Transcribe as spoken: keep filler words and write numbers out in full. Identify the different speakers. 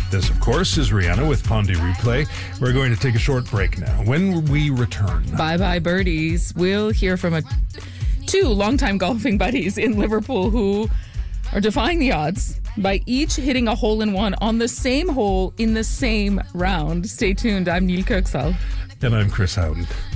Speaker 1: This, of course, is Rihanna with Pondy Replay. We're going to take a short break now. When we return...
Speaker 2: Bye-bye, birdies. We'll hear from a, two longtime golfing buddies in Liverpool who are defying the odds by each hitting a hole-in-one on the same hole in the same round. Stay tuned. I'm Neil Kirksall.
Speaker 1: And I'm Chris Howden.